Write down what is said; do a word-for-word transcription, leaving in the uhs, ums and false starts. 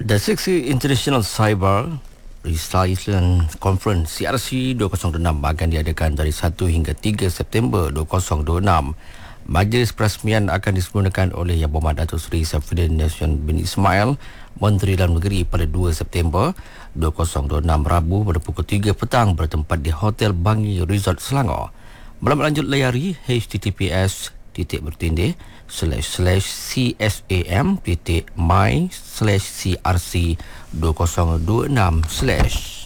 The sixth International Cyber Resilience Conference C R C dua ribu dua puluh enam akan diadakan dari satu hingga tiga September dua ribu dua puluh enam. Majlis perasmian akan disempurnakan oleh Yang Berhormat Datuk Seri Saifuddin Nasution bin Ismail, Menteri Dalam Negeri, pada dua September dua ribu dua puluh enam Rabu pada pukul tiga petang bertempat di Hotel Bangi Resort Selangor. Maklumat lanjut layari h t t p s titik bertindih slash slash csam titik my slash crc dua ribu dua puluh enam slash